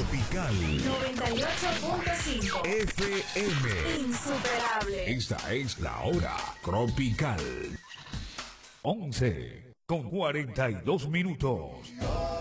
Tropical 98.5 FM. Insuperable. Esta es la hora tropical. 11:42.